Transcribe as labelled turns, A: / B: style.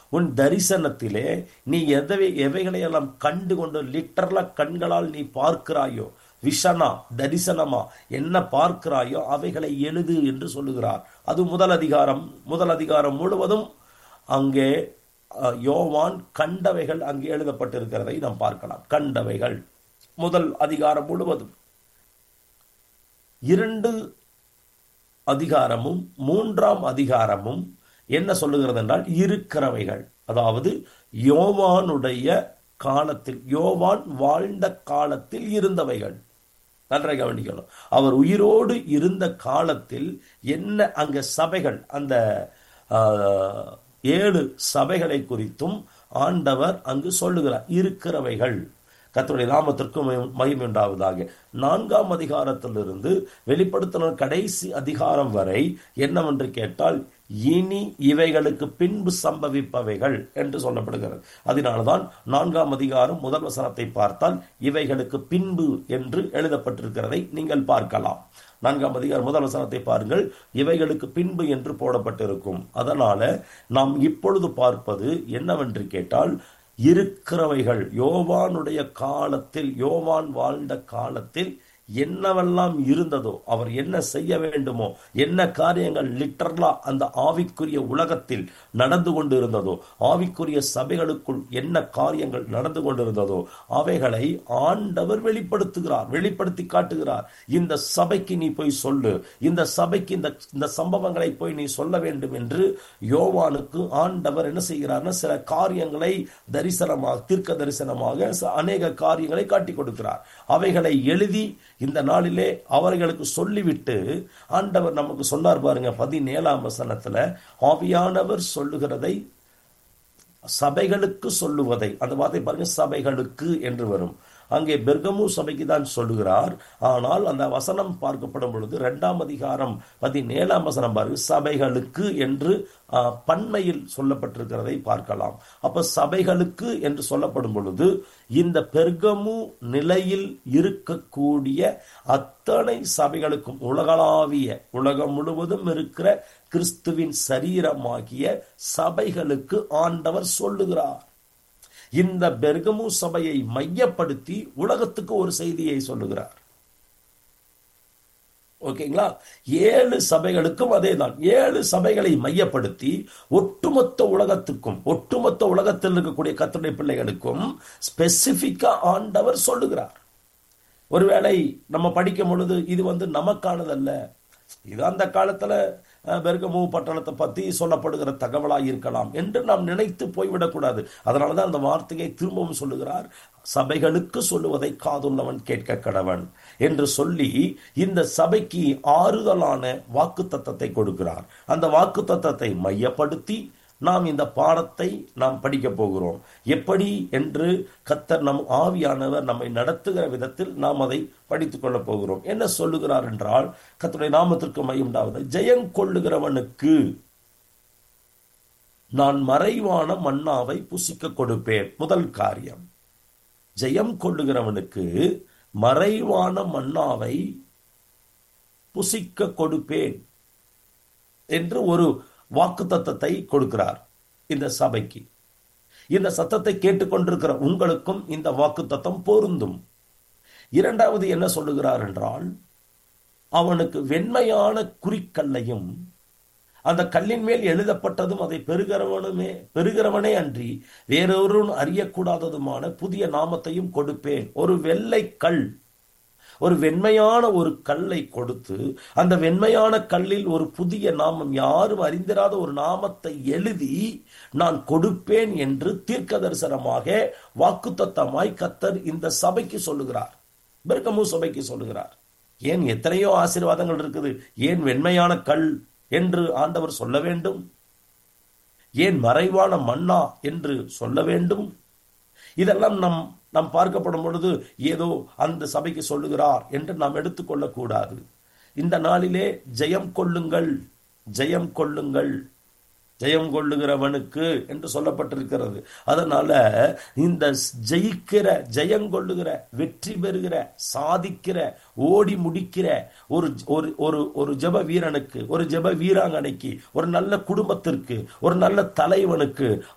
A: உன் தரிசனத்திலே நீ எவைகளையெல்லாம் கண்டு கொண்டு லிட்டரலா கண்களால் நீ பார்க்கிறாயோ, விஷனா தரிசனமா என்ன பார்க்கிறாயோ அவைகளை எழுது என்று சொல்லுகிறார். அது முதல் அதிகாரம் முழுவதும் அங்கே யோவான் கண்டவைகள் அங்கே எழுதப்பட்டிருக்கிறதை நாம் பார்க்கலாம். கண்டவைகள் முதல் அதிகாரம் முழுவதும். 2 அதிகாரமும் 3ஆம் அதிகாரமும் என்ன சொல்லுகிறது என்றால் இருக்கிறவைகள், அதாவது யோவானுடைய காலத்தில், யோவான் வாழ்ந்த காலத்தில் இருந்தவைகள். நன்றாக கவனிக்கணும். அவர் உயிரோடு இருந்த காலத்தில் என்ன அங்க சபைகள், அந்த 7 சபைகளை குறித்தும் ஆண்டவர் அங்கு சொல்லுகிறார். இருக்கிறவைகள். கர்த்தருடைய நாமத்திற்கு மகிமை உண்டாவதாக. 4ஆம் அதிகாரத்திலிருந்து வெளிப்படுத்தின கடைசி அதிகாரம் வரை என்னவென்று கேட்டால், இனி இவைகளுக்கு பின்பு சம்பவிப்பவைகள் என்று சொல்லப்படுகிறது. அதனால்தான் 4ஆம் அதிகாரம் முதல் வசனத்தை பார்த்தால் இவைகளுக்கு பின்பு என்று எழுதப்பட்டிருக்கிறதை நீங்கள் பார்க்கலாம். 4ஆம் அதிகாரம் முதல் வசனத்தை பாருங்கள், இவைகளுக்கு பின்பு என்று போடப்பட்டிருக்கும். அதனால நாம் இப்பொழுது பார்ப்பது என்னவென்று கேட்டால், இருக்கிறவைகள் யோவானுடைய காலத்தில், யோவான் வாழ்ந்த காலத்தில் என்னவெல்லாம் இருந்ததோ, அவர் என்ன செய்ய வேண்டுமோ, என்ன காரியங்கள் லிட்டரலா அந்த ஆவிக்குரிய உலகத்தில் நடந்து கொண்டு இருந்ததோ, ஆவிக்குரிய சபைகளுக்குள் என்ன காரியங்கள் நடந்து கொண்டிருந்ததோ அவைகளை ஆண்டவர் வெளிப்படுத்தி காட்டுகிறார். இந்த சபைக்கு நீ போய் சொல்லு, இந்த சபைக்கு இந்த சம்பவங்களை போய் நீ சொல்ல வேண்டும் என்று யோவானுக்கு ஆண்டவர் என்ன செய்கிறார்னா சில காரியங்களை தீர்க்க தரிசனமாக அநேக காரியங்களை காட்டி கொடுக்கிறார். அவைகளை எழுதி இந்த நாளிலே அவர்களுக்கு சொல்லிவிட்டு ஆண்டவர் நமக்கு சொன்னார் பாருங்க, 17ஆம் வசனத்துல, ஆவியானவர் சொல்லுகிறதை சபைகளுக்கு சொல்லுவதை, அந்த வார்த்தை பாருங்க, சபைகளுக்கு என்று வரும். அங்கே பெர்கமு சபைக்கு தான் சொல்லுகிறார். ஆனால் அந்த வசனம் பார்க்கப்படும் பொழுது 2ஆம் அதிகாரம் 17ஆம் வசனம் பாருங்க, சபைகளுக்கு என்று பன்மையில் சொல்லப்பட்டிருக்கிறதை பார்க்கலாம். அப்ப சபைகளுக்கு என்று சொல்லப்படும் பொழுது இந்த பெர்கமு நிலையில் இருக்கக்கூடிய அத்தனை சபைகளுக்கும், உலகம் முழுவதும் இருக்கிற கிறிஸ்துவின் சரீரமாகிய சபைகளுக்கு ஆண்டவர் சொல்லுகிறார். இந்த பெர்கமு சபையை மையப்படுத்தி உலகத்துக்கு ஒரு செய்தியை சொல்லுகிறார். ஓகேங்களா? 7 சபைகளுக்கும் அதேதான். 7 சபைகளை மையப்படுத்தி ஒட்டுமொத்த உலகத்தில் இருக்கக்கூடிய கர்த்தருடைய பிள்ளைகளுக்கும் ஸ்பெசிபிக்கா ஆண்டவர் சொல்லுகிறார். ஒருவேளை நம்ம படிக்கும் பொழுது இது நமக்கானதல்ல, இது அந்த காலத்துல பெர்கமு பட்டணத்தை பத்தி சொல்லப்படுகிற தகவலாக இருக்கலாம் என்று நாம் நினைத்து போய்விடக்கூடாது. அதனாலதான் அந்த வார்த்தையை திரும்பவும் சொல்லுகிறார், சபைகளுக்கு சொல்லுவதை காதுள்ளவன் கேட்க கடவன் என்று சொல்லி இந்த சபைக்கு ஆறுதலான வாக்குத்தத்தத்தை கொடுக்கிறார். அந்த வாக்குத்தத்தத்தை மையப்படுத்தி நாம் இந்த பாடத்தை நாம் படிக்க போகிறோம். எப்படி என்று கர்த்தர் நம் ஆவியானவர் நம்மை நடத்துகிற விதத்தில் நாம் அதை படித்துக் கொள்ள போகிறோம். என்ன சொல்லுகிறார் என்றால், கர்த்தருடைய நாமத்திற்கு மகிமை உண்டாவதாக, ஜெயம் கொள்ளுகிறவனுக்கு நான் மறைவான மன்னாவை புசிக்க கொடுப்பேன். முதல் காரியம், ஜெயம் கொள்ளுகிறவனுக்கு மறைவான மன்னாவை புசிக்க கொடுப்பேன் என்று ஒரு வாக்குத்தத்தத்தை கொடுக்கிறார் இந்த சபைக்கு. இந்த சத்தத்தை கேட்டுக்கொண்டிருக்கிற உங்களுக்கும் இந்த வாக்குத்தத்தம் பொருந்தும். 2வது என்ன சொல்லுகிறார் என்றால், அவனுக்கு வெண்மையான குறிக்கல்லையும் அந்த கல்லின் மேல் எழுதப்பட்டதும் அதை பெறுகிறவனே அன்றி வேறொருவன் அறியக்கூடாததுமான புதிய நாமத்தையும் கொடுப்பேன். ஒரு வெள்ளை கல், ஒரு வெண்மையான ஒரு கல்லை கொடுத்து அந்த வெண்மையான கல்லில் ஒரு புதிய நாமம், யாரும் அறிந்திராத ஒரு நாமத்தை எழுதி நான் கொடுப்பேன் என்று தீர்க்க தரிசனமாக வாக்குத்தத்தமாய் கர்த்தர் இந்த சபைக்கு சொல்லுகிறார், பெர்கமு சபைக்கு சொல்லுகிறார். ஏன் எத்தனையோ ஆசீர்வாதங்கள் இருக்குது, ஏன் வெண்மையான கல் என்று ஆண்டவர் சொல்ல வேண்டும்? ஏன் மறைவான மன்னா என்று சொல்ல வேண்டும்? இதெல்லாம் நாம் பார்க்கப்படும் பொழுது ஏதோ அந்த சபைக்கு சொல்லுகிறார் என்று நாம் எடுத்துக்கொள்ளக் கூடாது. இந்த நாளிலே ஜெயம் கொள்ளுங்கள், ஜெயம் கொள்ளுங்கள், ஜெயம் கொள்ளுகிறவனுக்கு என்று சொல்லப்பட்டிருக்கிறது. அதனால இந்த ஜெயங்கொள்ளுகிற, வெற்றி பெறுகிற, சாதிக்கிற, ஓடி முடிக்கிற ஒரு ஜெப வீரனுக்கு, ஒரு ஜெப வீராங்கனைக்கு, ஒரு நல்ல குடும்பத்திற்கு, ஒரு நல்ல தலைவனுக்கு